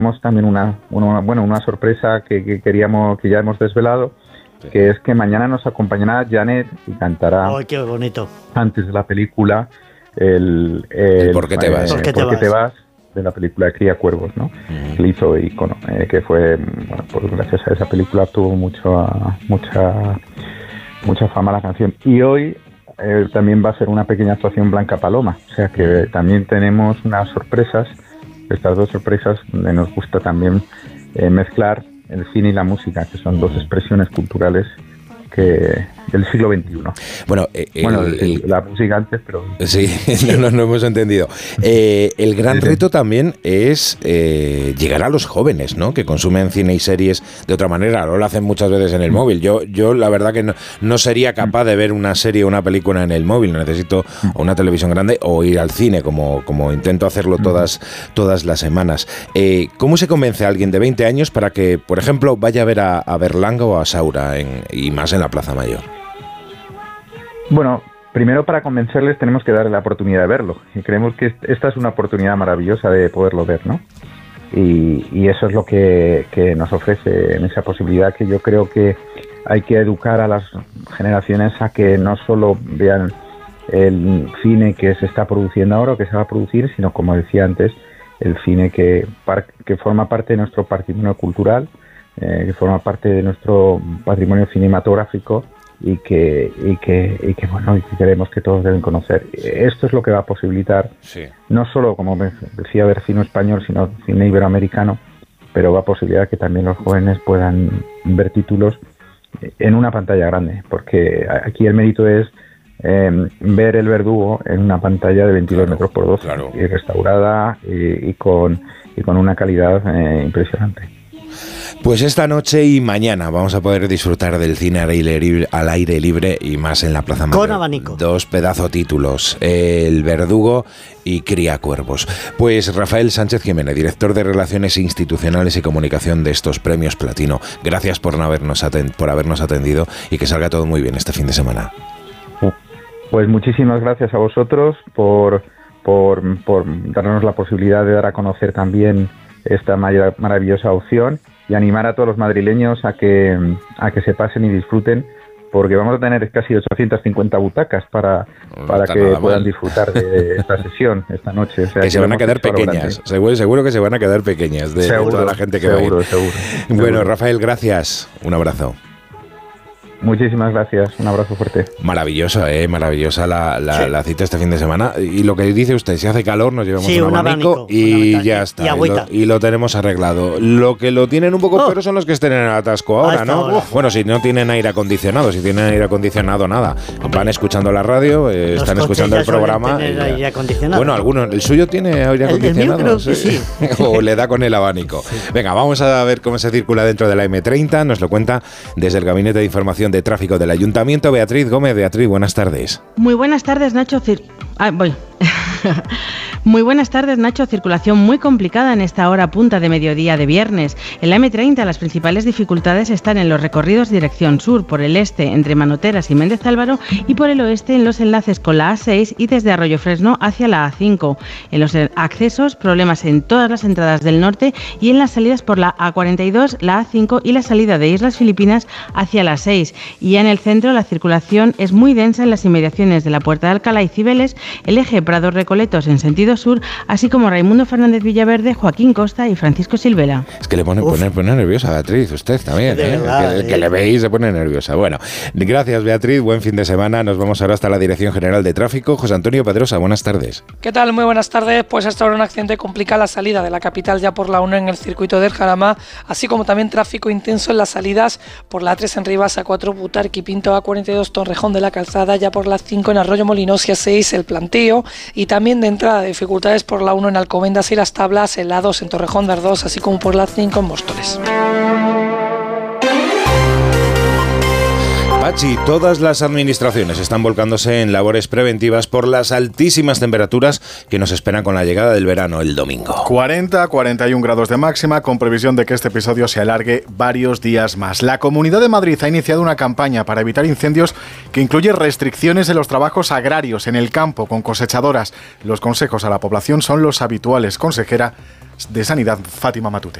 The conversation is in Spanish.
también una sorpresa que queríamos, que ya hemos desvelado, que es que mañana nos acompañará Janet y cantará. ¡Ay, qué bonito! Antes de la película el ¿Por qué te vas? ¿Por qué te vas? De la película de Cría Cuervos, ¿no? Que hizo ícono, que fue, bueno, pues gracias a esa película tuvo mucha fama la canción. Y hoy también va a ser una pequeña actuación Blanca Paloma, o sea que también tenemos unas sorpresas, estas dos sorpresas donde nos gusta también mezclar el cine y la música, que son dos expresiones culturales del siglo XXI. Bueno, la música antes, pero... Sí, no hemos entendido. El gran reto también es llegar a los jóvenes, ¿no? Que consumen cine y series de otra manera. Lo hacen muchas veces en el móvil. Yo la verdad que no sería capaz de ver una serie o una película en el móvil. Necesito una televisión grande o ir al cine, como intento hacerlo todas las semanas. ¿Cómo se convence a alguien de 20 años para que, por ejemplo, vaya a ver a Berlanga o a Saura y más en la Plaza Mayor? Bueno, primero para convencerles tenemos que darle la oportunidad de verlo, y creemos que esta es una oportunidad maravillosa de poderlo ver, ¿no? Y eso es lo que nos ofrece en esa posibilidad, que yo creo que hay que educar a las generaciones a que no solo vean el cine que se está produciendo ahora o que se va a producir, sino, como decía antes, el cine que forma parte de nuestro patrimonio cultural, que forma parte de nuestro patrimonio cinematográfico, y que queremos que todos deben conocer. Esto es lo que va a posibilitar, no solo, como decía, ver cine español, sino cine iberoamericano, pero va a posibilitar que también los jóvenes puedan ver títulos en una pantalla grande, porque aquí el mérito es ver El Verdugo en una pantalla de 22 metros por 12, y restaurada y con una calidad impresionante. Pues esta noche y mañana vamos a poder disfrutar del cine al aire libre y más en la Plaza Mayor. Con abanico. Dos pedazo títulos, El Verdugo y Cría Cuervos. Pues Rafael Sánchez Jiménez, director de Relaciones Institucionales y Comunicación de estos premios Platino, gracias por habernos atendido y que salga todo muy bien este fin de semana. Pues muchísimas gracias a vosotros por darnos la posibilidad de dar a conocer también esta maravillosa opción, y animar a todos los madrileños a que se pasen y disfruten, porque vamos a tener casi 850 butacas para que puedan disfrutar de esta sesión esta noche. O sea, que se van a quedar pequeñas, seguro que se van a quedar pequeñas de toda la gente que va a ir. Seguro. Bueno, Rafael, gracias, un abrazo. Muchísimas gracias, un abrazo fuerte. Maravillosa la cita este fin de semana. Y lo que dice usted, si hace calor nos llevamos un abanico y ya está. Y lo tenemos arreglado. Lo que lo tienen un poco peor son los que estén en el atasco ahora, ¿no? Bueno, si no tienen aire acondicionado, nada. Van escuchando la radio, están escuchando el programa. Aire acondicionado. Bueno, algunos, ¿el suyo tiene aire acondicionado? El mío creo que sí. O le da con el abanico. Sí. Venga, vamos a ver cómo se circula dentro de la M30. Nos lo cuenta desde el Gabinete de Información de Tráfico del Ayuntamiento, Beatriz Gómez. Beatriz, buenas tardes. Muy buenas tardes, Nacho. Muy buenas tardes, Nacho. Circulación muy complicada en esta hora punta de mediodía de viernes. En la M30 las principales dificultades están en los recorridos dirección sur, por el este entre Manoteras y Méndez Álvaro, y por el oeste en los enlaces con la A6 y desde Arroyo Fresno hacia la A5. En los accesos, problemas en todas las entradas del norte y en las salidas por la A42, la A5 y la salida de Islas Filipinas hacia la 6. Y ya en el centro la circulación es muy densa en las inmediaciones de la Puerta de Alcalá y Cibeles, el eje Prado-Recoletos en sentido sur, así como Raimundo Fernández Villaverde, Joaquín Costa y Francisco Silvera. Es que le pone nerviosa, Beatriz, usted también, que le veis se pone nerviosa. Bueno, gracias, Beatriz, buen fin de semana. Nos vamos ahora hasta la Dirección General de Tráfico. José Antonio Pedrosa, buenas tardes. ¿Qué tal? Muy buenas tardes. Pues hasta ahora un accidente complica la salida de la capital ya por la 1 en el circuito del Jarama, así como también tráfico intenso en las salidas por la 3 en Rivas, A4 Butarque, Pinto, A42 Torrejón de la Calzada, ya por la 5 en Arroyo Molinos y A6 el Planteo, y también de entrada dificultades por la 1 en Alcobendas y Las Tablas, en la 2 en Torrejón de Ardoz, así como por la 5 en Móstoles. Pachi, todas las administraciones están volcándose en labores preventivas por las altísimas temperaturas que nos esperan con la llegada del verano el domingo. 40-41 grados de máxima, con previsión de que este episodio se alargue varios días más. La Comunidad de Madrid ha iniciado una campaña para evitar incendios que incluye restricciones en los trabajos agrarios en el campo con cosechadoras. Los consejos a la población son los habituales. Consejera de Sanidad, Fátima Matute.